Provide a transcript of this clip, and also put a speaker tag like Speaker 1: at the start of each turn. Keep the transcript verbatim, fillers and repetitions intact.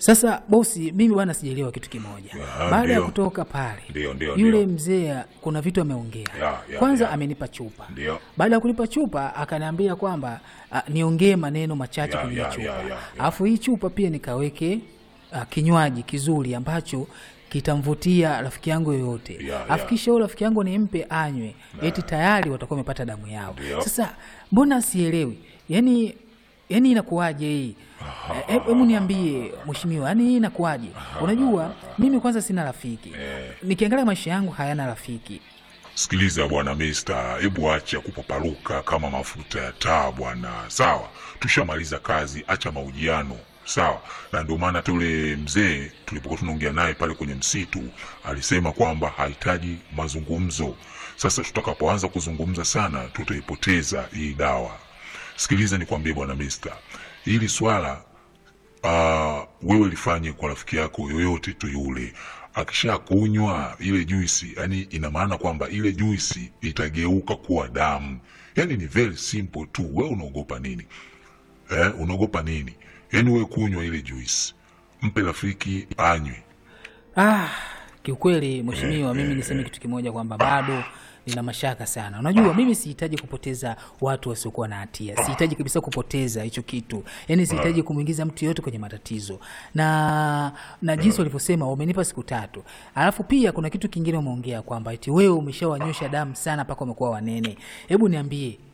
Speaker 1: Sasa bosi, mimi bwana sijaelewa kitu kimoja. Baada ya kutoka pale,
Speaker 2: Dio, dio,
Speaker 1: yule mzee kuna vitu ameongea. Kwanza ya. amenipa chupa.
Speaker 2: Dio.
Speaker 1: Baada ya kunipa chupa akaniambia kwamba niongee maneno machache kwenye ya, chupa. Alafu hii chupa pia nikaweke a, kinywaji kizuri ambacho kitamvutia rafiki yangu yoyote. Alafu kisha yule rafiki yangu nimpe anywe. Eti tayari watakuwa wamepata damu yao. Dio. Sasa mbona sielewi? Yaani Yaani inakuaje hii? Hebu niambie mheshimiwa, yaani hii inakuaje? Unajua mimi kwanza sina rafiki. Nikiangalia maisha yangu hayana rafiki.
Speaker 2: Sikiliza bwana mister, hebu acha kupaparuka kama mafuta ya taa bwana. Sawa? Tushamaliza kazi, acha mahojiano. Sawa? Na ndio maana tule mzee tulipokuwa tunaongea naye pale kwenye msitu alisema kwamba hahitaji mazungumzo. Sasa tutakapoanza kuzungumza sana tutaipoteza hii dawa. Sikiliza nikwambie bwana mister, hili swala uh, wewe lifanye kwa rafiki yako yoyote tu yule. Akisha kunywa ile juisi, yani ina maana kwamba ile juisi itageuka kuwa damu. Yani ni very simple tu. Wewe unaogopa nini? Eh, unaogopa nini? Yani wewe kunywa ile juisi, mpe rafiki anywe.
Speaker 1: Ah, kiukweli mheshimiwa, eh, mimi eh, niseme eh, kitu kimoja kwamba bado nina mashaka sana. Unajua mimi sihitaji kupoteza watu wasiokuwa na hatia. Sihitaji kabisa kupoteza hicho kitu. Yaani sihitaji kumuingiza mtu yote kwenye matatizo. Na na jinsi walivyosema wamenipa siku tatu. Alafu pia kuna kitu kingine umeongea kwamba eti wewe umeshawanyosha damu sana mpaka umekuwa wanene. Hebu niambie,